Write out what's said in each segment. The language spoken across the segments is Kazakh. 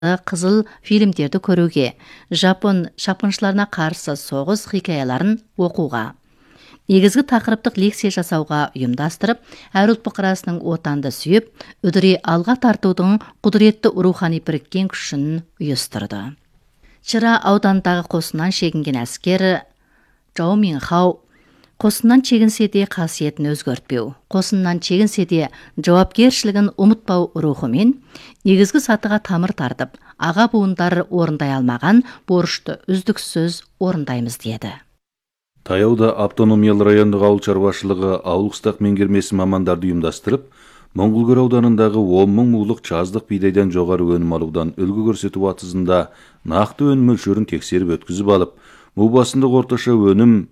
қызыл фильмдерді көруге, жапон шапқыншыларына қарсы соғыс хикаяларын оқуға, негізгі тақырыптық лекция жасауға ұйымдастырып, әр ұлт бұқарасының отанды сүйіп, үдіре алға тартудың құдіретті рухани біріккен күшін ұйыстырды. Чыра аудандағы қосыннан шегінген әскер Жау Минхау қосыннан чегінсе де қасиетін өзгертпеу, қосыннан чегінсе де жауапкершілігін ұмытпау рухымен негізгі сатыға тамыр тартып, аға буындар орындай алмаған борышты үздіксіз орындаймыз деді. Таяуда автономиялы райондық ауыл шаруашылығы ауыл қыстақ меңгермесі мамандарды ұйымдастырып, Моңғолгөр ауданындағы 10 мың мулық жаздық бидайдан жоғары өнім алудан үлгі көрсету атызында нақты өнім мөлшерін тексеріп өткізіп алып, мұбасындық орташа өнім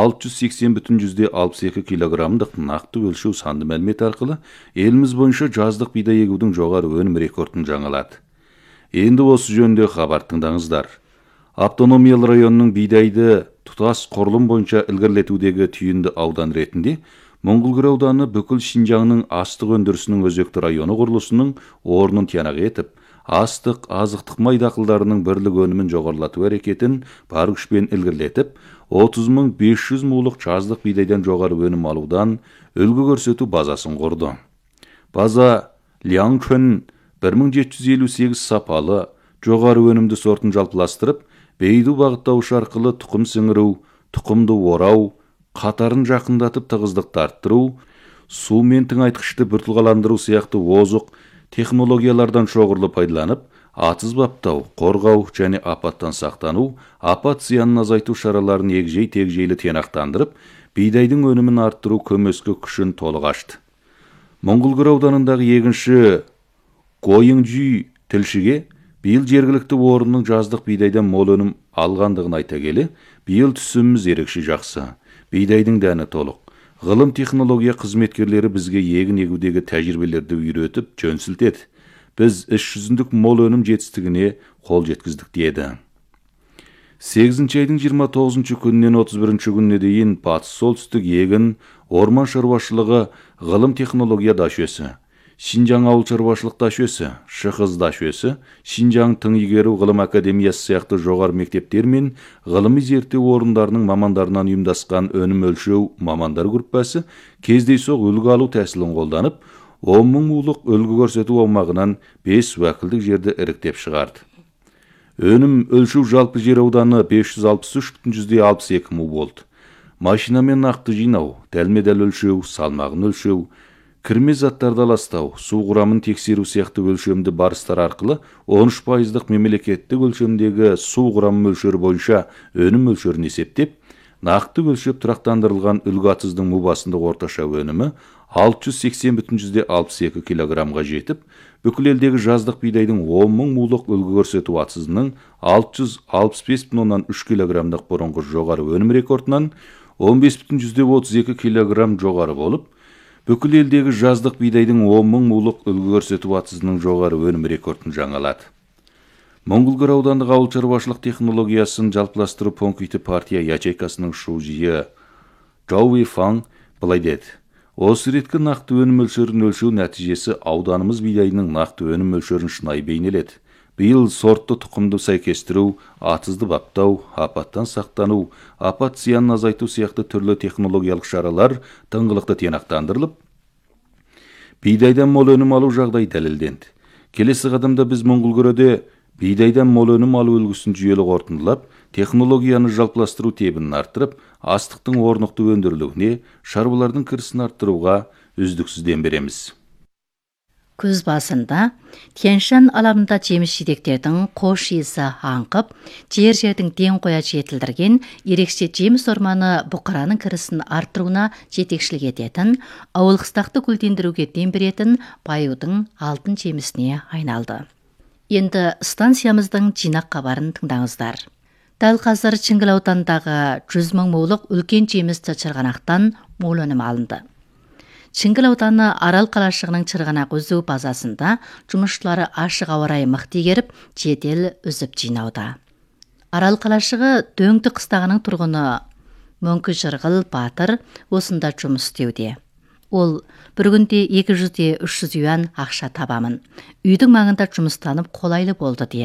680,62 килограммдық нақты өлшеу санды мәлімет арқылы еліміз бойынша жаздық бидай егудің жоғары өнім рекордын жаңалады. Енді осы жөнде хабар тыңдаңыздар. Автономиялы районның бидайды тұтас құрылым бойынша ілгерілетудегі түйінді аудан ретінде Моңғолгөр ауданы бүкіл Шинжаңның астық өндірісінің өзекті районы құрылысының орнын тиянақ етіп, астық, азықтық май дақылдарының бірлік өнімін жоғарылату әрекетін бар күшпен ілгерілетіп, 30.500 мулық жаздық бидайдан жоғары өнім алудан үлгі көрсету базасын құрды. База Ляңчөн 1758 сапалы, жоғары өнімді сортын жалпыластырып, бейду бағыттаушы арқылы тұқым сіңіру, тұқымды орау, қатарын жақындатып тығыздықты арттыру, су мен тыңайтқышты біртұлғаландыру сияқты озық технологиялардан шоғырлы пайдаланып, атыз баптау, қорғау және апаттан сақтану, апат зиянын азайту шараларын егжей-тегжейлі тиянақтандырып, бидайдың өнімін арттыру көмескі күшін толық ашты. Моңғолгөр ауданындағы егінші Гойыңжүй тілшіге биыл жергілікті орынның жаздық бидайдан мол өнім алғандығын айта келе, биыл түсіміміз ерекше жақсы. Бидайдың дәні толық. Ғылым технология қызметкерлері бізге егін егудегі тәжірибелерді үйретіп, жөн сілтеді. Біз іс жүзіндік мол өнім жетістігіне қол жеткіздік деді. 8 айдың 29 күннен 31 күніне дейін батыс солтүстік егін, орман шаруашылығы, ғылым технология дашөсі, Шинжаң ауыл шаруашылық дашөсі, Шықыз дашөсі, Шинжаң тың игеру ғылым академиясы сияқты жоғары мектептер мен ғылыми зерттеу орындарының мамандарынан ұйымдасқан өнім өлшеу мамандар группасы кездейсоқ үлгі алу тәсілін қолданып, 10 мың мулық үлгі көрсету аумағынан 5 уәкілдік жерді іріктеп шығарды. Өнім өлшеу жалпы жер ауданы 563,62 му болды. Машинамен нақты жинау, дәлме-дәл өлшеу, салмағын өлшеу, кірме заттарды ластау, су құрамын тексеру сияқты өлшемді барыстар арқылы 13%-дық мемлекеттік өлшемдегі су құрамы мөлшері бойынша өнім мөлшерін есептеп, нақты өлшеп тұрақтандырылған үлгі атыздың мұбасындық орташа өнімі 680,62 килограммға жетіп, бүкіл елдегі жаздық бидайдың 10 мың мулық үлгі көрсету атызының 665,3 килограммдық бұрынғы жоғары өнім рекордынан 15,32 килограмм жоғары болып, бүкіл елдегі жаздық бидайдың 10 мың мулық үлгі көрсету атызының жоғары өнім рекордын жаңалады. Моңғолгөр аудандық ауыл шаруашылық технологиясын жалпыластыру пункті партия ячейкасының шужиі Жауи Фаң былай деді. Осы реткі нақты өнім мөлшерін өлшеу нәтижесі ауданымыз бидайының нақты өнім мөлшерін шынайы бейнеледі. Биыл сортты тұқымды сәйкестіру, атызды баптау, апаттан сақтану, апат зиянын азайту сияқты түрлі технологиялық шаралар тыңғылықты тиянақтандырылып, бидайдан мол өнім алу жағдай дәлелденді. Келесі қадамда біз Моңғолгөрде бидайдан мол өнім алу үлгісін жүйелі қорытындылап, технологияны жалпыластыру тебінін арттырып, астықтың орнықты өндірілуіне, шаруалардың кірісін арттыруға үздіксіз дем береміз. Күз басында Тянь-Шань алабында жеміс жидектердің қош иісі аңқып, жер-жердің ден қоя жетілдірген ерекше жеміс орманы бұқараның кірісін арттыруына жетекшілік ететін, ауыл қыстақты гүлдендіруге дем беретін Байудың алтын жемісіне айналды. Енді станциямыздың жинақ хабарын тыңдаңыздар. Дәл қазір Чыңгыл ауданындағы 100 мың мулық үлкен жемісті чырғанақтан мол өнім алынды. Чыңгыл ауданы Арал қалашығының чырғанақ үзу базасында жұмысшылары ашық ауа райы мықты игеріп, жедел үзіп жинауда. Арал қалашығы Дөңді қыстағының тұрғыны Мөңкі Жырғыл Батыр осында жұмыс істеуде. Ол бір күнде 200-300 юан ақша табамын. Үйдің маңында жұмыстанып қолайлы болды,